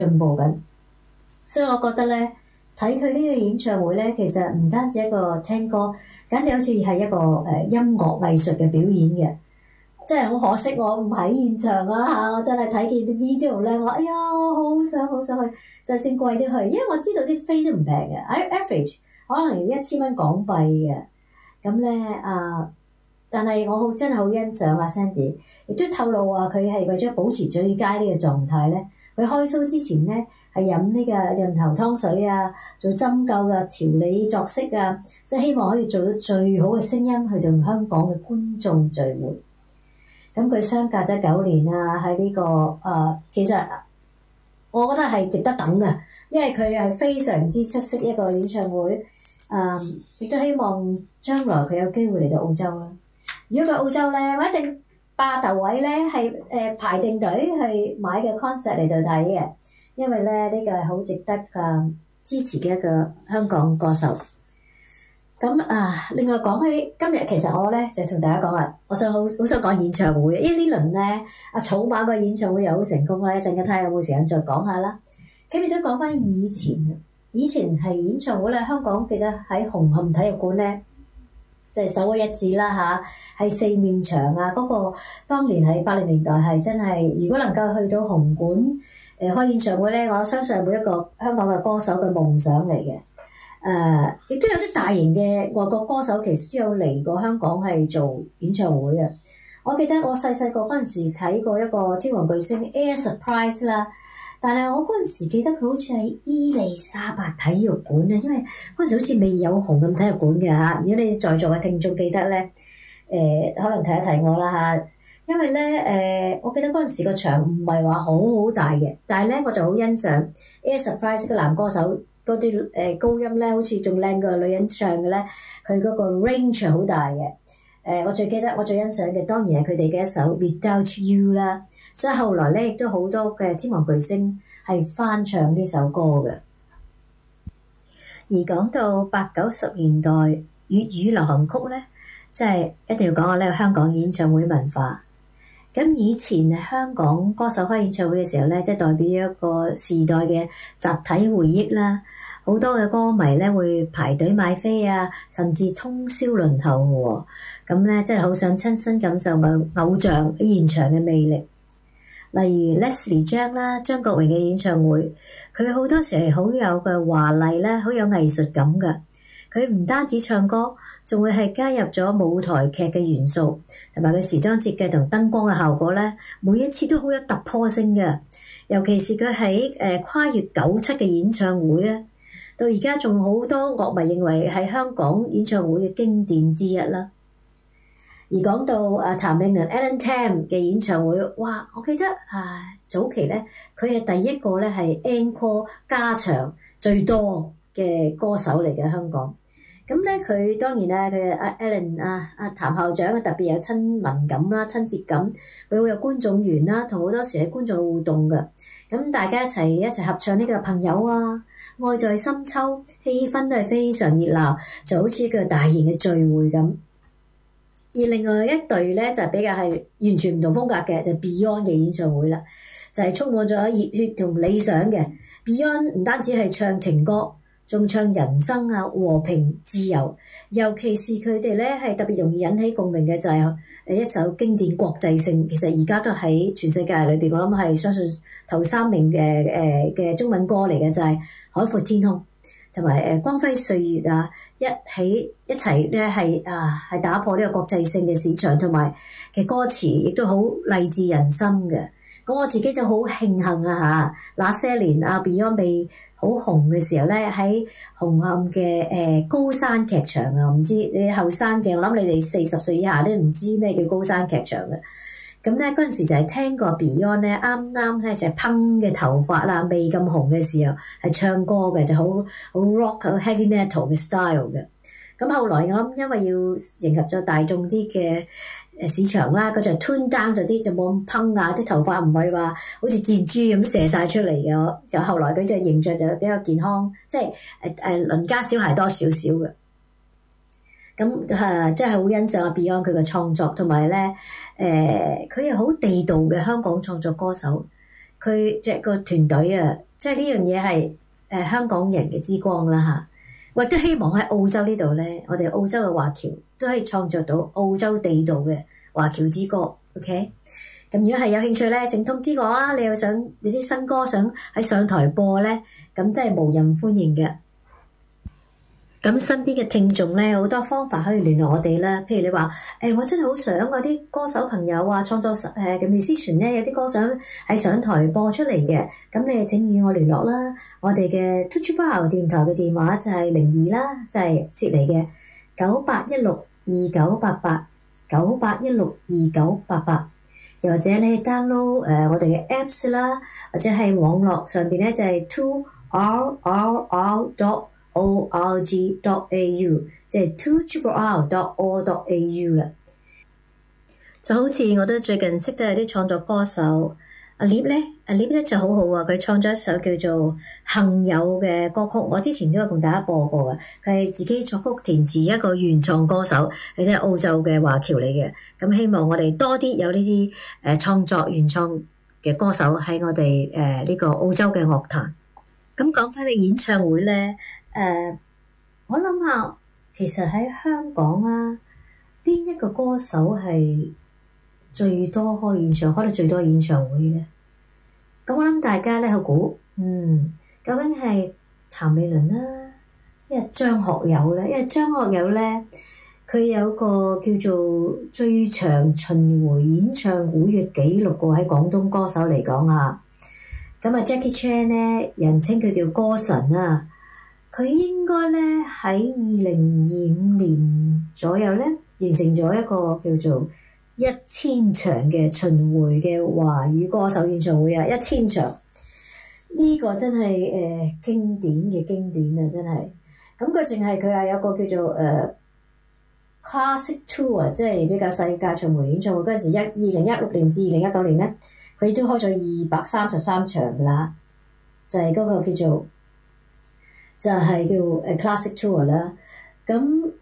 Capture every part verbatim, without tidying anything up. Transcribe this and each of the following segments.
進步緊。所以我覺得咧，睇佢呢個演唱會咧，其實唔單止一個聽歌，簡直好似係一個誒音樂藝術嘅表演嘅。真係好可惜，我唔喺現場啦嚇！我真係睇見啲 video 咧，我哎呀，我好想好想去，就算貴啲去，因為我知道啲飛都唔平嘅，average 可能要一千蚊港幣嘅。咁咧啊，但係我好真係好欣賞阿 Sandy，亦都透露話佢係為咗保持最佳呢個狀態咧，佢開 show 之前咧係飲呢個潤喉湯水啊，做針灸嘅調理作息啊，即係希望可以做到最好嘅聲音去到香港嘅觀眾聚會。咁佢相隔咗九年啊，喺呢、這個誒、呃，其實我覺得係值得等嘅，因為佢係非常之出色一個演唱會。誒、呃，亦都希望將來佢有機會嚟到澳洲啦。如果佢澳洲咧，我一定霸頭位咧，係誒、呃、排定隊去買嘅 concert 嚟到睇嘅，因為咧呢、這個係好值得誒支持嘅一個香港歌手。咁啊，另外講起今日，其實我咧就同大家講啊，我想好好想講演唱會，因為呢輪咧阿草蜢個演唱會又好成功啦，一陣間睇下有冇時間再講下啦。咁亦都講翻以前，以前係演唱會咧，香港其實喺紅磡體育館咧，就係首屈一指啦吓，係四面牆啊，嗰個當年喺八零年代係真係，如果能夠去到紅館誒開演唱會咧，我相信係每一個香港嘅歌手嘅夢想嚟嘅。誒，亦都、uh, 有啲大型嘅外國歌手，其實都有嚟過香港係做演唱會啊！我記得我細細個嗰陣時睇過一個天王巨星 Air Surprise 啦，但係我嗰陣時記得佢好似喺伊利沙伯體育館啊，因為嗰陣時好似未有紅磡體育館嘅嚇。如果你在座嘅聽眾記得咧，誒、呃、可能提一提我啦嚇，因為咧誒、呃，我記得嗰陣時個場唔係話好好大嘅，但係咧我就好欣賞 Air Surprise 嘅男歌手。嗰啲誒高音咧，好似仲靚過女人唱嘅咧，佢嗰個 range 好大嘅。誒、呃，我最記得我最欣賞嘅當然係佢哋嘅一首 Without You 啦。所以後來咧，亦都好多嘅天王巨星係翻唱呢首歌嘅。而講到八九十年代粵語流行曲咧，即係一定要講下呢個香港演唱會文化。咁以前香港歌手開演唱會嘅時候咧，即係代表一個時代嘅集體回憶啦。好多嘅歌迷咧會排隊買飛啊，甚至通宵輪候喎。咁咧真係好想親身感受偶像喺現場嘅魅力。例如 Leslie 張啦，張國榮嘅演唱會，佢好多時係好有嘅華麗啦，好有藝術感㗎。佢唔單止唱歌，仲會係加入咗舞台劇嘅元素，同埋佢時裝設計同燈光嘅效果咧，每一次都好有突破性嘅。尤其是佢喺誒跨越九七嘅演唱會咧，到而家仲好多樂迷認為係香港演唱會嘅經典之一啦。而講到啊譚詠麟 Alan Tam 嘅演唱會，哇！我記得啊早期咧，佢係第一個咧係 encore 加場最多嘅歌手嚟嘅香港。咁咧，佢當然咧，佢阿 Alan 啊啊譚校長啊，特別有親民感啦、親切感，佢會有觀眾緣啦，同好多時喺觀眾互動嘅。咁大家一齊一齊合唱呢個朋友啊，愛在深秋，氣氛都係非常熱鬧，就好似一個大型嘅聚會咁。而另外一隊咧就比較係完全唔同風格嘅，就 Beyond 嘅演唱會啦，就係充滿咗熱血同理想嘅。Beyond 唔單止係唱情歌，仲唱人生啊、和平、自由，尤其是佢哋咧係特別容易引起共鳴嘅就係誒一首經典國際性，其實而家都喺全世界裏邊，我諗係相信頭三名嘅誒嘅中文歌嚟嘅，就係、是《海闊天空》同埋誒《光輝歲月》啊，一起一齊咧係啊係打破呢個國際性嘅市場，同埋嘅歌詞亦都好勵志人心嘅。咁我自己就好慶幸啊嚇，那些年啊 Beyond 未好紅嘅時候咧，喺紅磡嘅誒高山劇場啊，唔知你後生嘅，我諗你哋四十歲以下都唔知咩叫高山劇場嘅。咁咧嗰陣時就係聽過 Beyond 咧，啱啱咧就係噴嘅頭髮啦，未咁紅嘅時候係唱歌嘅，就好好 rock 好 heavy metal 嘅 style 嘅。咁後來我諗因為要迎合咗大眾啲嘅誒市場啦，佢就 tune down 咗啲，就冇咁噴啊，啲頭髮唔係話好似箭豬咁射晒出嚟嘅。就後來佢隻形象就比較健康，即係誒誒鄰家小孩多少少嘅。咁誒即係好欣賞阿 Beyond 佢嘅創作，同埋咧誒佢係好地道嘅香港創作歌手。佢隻個團隊啊， 即係呢樣嘢係誒香港人嘅之光啦嚇。我亦都希望喺澳洲呢度咧，我哋澳洲嘅華僑都可以創作到澳洲地道嘅華僑之歌。OK， 咁如果係有興趣咧，請通知我啊！你又想你啲新歌想喺上台播咧，咁真係無任歡迎嘅。咁身邊嘅聽眾咧，好多方法可以聯絡我哋啦。譬如你話，誒、欸、我真係好想嗰啲歌手朋友啊，創作誒嘅 musician 咧，有啲歌想喺上台播出嚟嘅，咁你請與我聯絡啦。我哋嘅 two two 電台嘅電話就係零二啦，就係悉尼嘅九八一六二九八八九八一六二九八八，又或者你 download 誒我哋嘅 apps 啦，或者係網絡上邊咧就係 two r r r dot org dot au， 即係 two r r dot org dot au 啦。就好似我都最近識得有啲創作歌手阿 Lip 咧，阿 Lip 咧就好好啊！佢創咗一首叫做《幸有》嘅歌曲，我之前都有同大家播過嘅。佢係自己作曲填詞一個原創歌手，佢都係澳洲嘅華僑嚟嘅。咁希望我哋多啲有呢啲誒創作原創嘅歌手喺我哋誒呢個澳洲嘅樂壇。咁講翻你演唱會咧。誒、uh，我諗下，其實喺香港啊，邊一個歌手係最多開演唱會，開得最多演唱會咧？咁我諗大家咧去估，嗯，究竟係譚詠麟啦，因為張學友咧，因為張學友咧，佢有個叫做最長巡迴演唱會嘅紀錄喎，喺廣東歌手嚟講啊。咁啊 Jackie Chan 咧，人稱佢叫歌神啊。佢應該咧喺二零二五年左右咧，完成咗一個叫做一千場嘅巡迴嘅華語歌手演唱會啊！一千場呢、這個真係誒、呃、經典嘅經典啊！真係咁佢淨係佢係有個叫做誒、呃、Classic Tour， 即係比較世界巡迴演唱會嗰陣時，一二零一六年至二零一九年咧，佢都開咗二百三十三場㗎啦，就係、是、嗰個叫做。就係叫誒 Classic Tour 啦，咁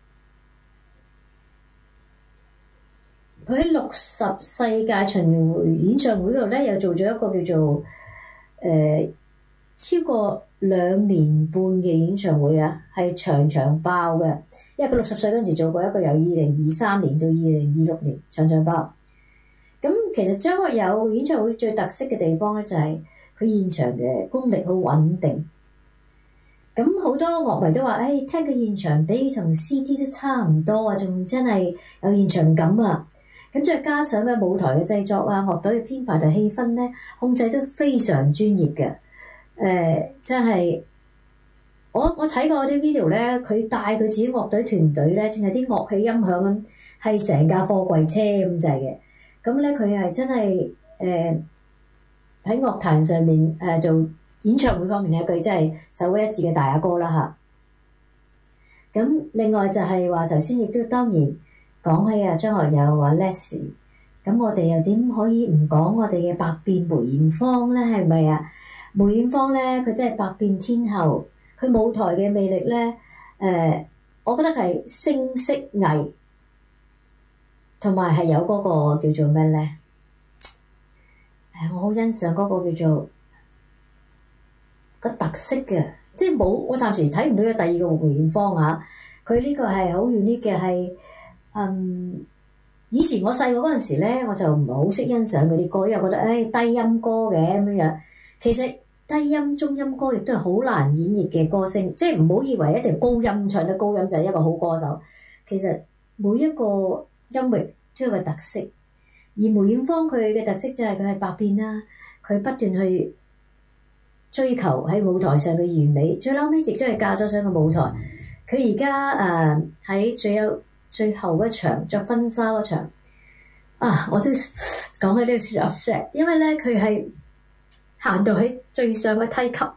佢喺六十世界巡迴演唱會度咧，又做咗一個叫做誒、呃、超過兩年半嘅演唱會啊，係場場爆嘅。因為佢六十歲嗰陣時做過一個由二零二三年到二零二六年場場爆。咁其實張學友演唱會最特色嘅地方咧，就係佢現場嘅功力好穩定。咁好多樂迷都話，誒、哎，聽佢現場比同 C D 都差唔多啊，仲真係有現場感啊！咁再加上咧舞台嘅製作啊、樂隊嘅編排同氣氛咧，控制都非常專業嘅。誒、呃，真係我我睇過啲 video 咧，佢帶佢自己樂隊團隊咧，淨係啲樂器音響咁，係成架貨櫃車咁滯嘅。咁咧佢係真係誒喺樂壇上面誒、呃、做。演唱會方面咧，佢真係首屈一指嘅大阿哥啦嚇。咁另外就係話，頭先亦都當然講起啊張學友話 Leslie， 咁我哋又點可以唔講我哋嘅百變梅艷芳咧？係咪啊？梅艷芳咧，佢真係百變天后，佢舞台嘅魅力咧，誒、呃，我覺得係聲色藝，同埋係有嗰個叫做咩咧？誒，我好欣賞嗰個叫做。個特色嘅，即係冇我暫時睇唔到有第二個梅艷芳啊！佢呢個係好 unique 嘅，係嗯以前我細個嗰陣時咧，我就唔係好識欣賞嗰啲歌，因為覺得誒、哎、低音歌嘅咁樣樣。其實低音、中音歌亦都係好難演繹嘅歌聲，即係唔好以為一定高音唱得高音就係一個好歌手。其實每一個音域都有個特色，而梅艷芳佢嘅特色就係佢係百變啦，佢不斷去追求喺舞台上嘅完美，最嬲尾亦都係嫁咗上個舞台。佢而家誒喺最有最後一場着婚紗嗰場啊，我都講起呢個時候 sad，因為咧佢係行到喺最上嘅梯級，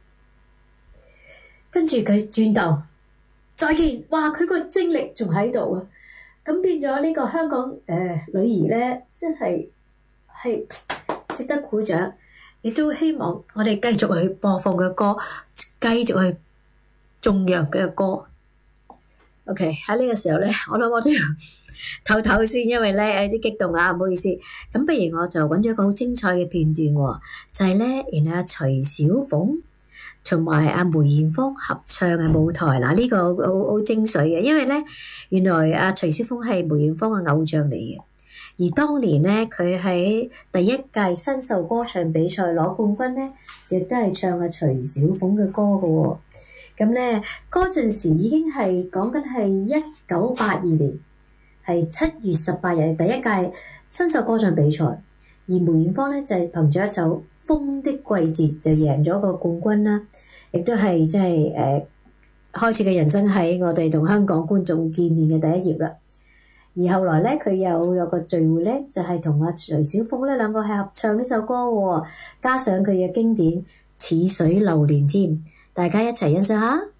跟住佢轉頭再見，哇！佢個精力仲喺度啊，咁變咗呢個香港誒、呃、女兒咧，真係係值得鼓掌。亦都希望我哋繼續去播放嘅歌，繼續去頌揚嘅歌。OK， 喺呢個時候咧，我諗我都要唞唞先，因為咧有啲激動啊，唔好意思。咁不如我就揾咗一個好精彩嘅片段喎，就係咧，原來阿徐小鳳同埋阿梅艷芳合唱嘅舞台。嗱，呢個好好精髓嘅，因為咧原來阿徐小鳳係梅艷芳嘅偶像嚟嘅，而當年咧佢喺第一屆新秀歌唱比賽攞冠軍咧，亦都係唱阿徐小鳳嘅歌嘅喎。咁咧嗰陣時已經係講緊係一九八二年，係七月十八日第一屆新秀歌唱比賽，而梅艷芳咧就係憑住一首《風的季節》就贏咗個冠軍啦，亦都係即係誒開始嘅人生喺我哋同香港觀眾見面嘅第一頁啦。而後來咧佢有有個聚會咧，就係同阿徐小鳳咧兩個係合唱呢首歌喎，加上佢嘅經典《似水流年》添。大家一齊欣賞下。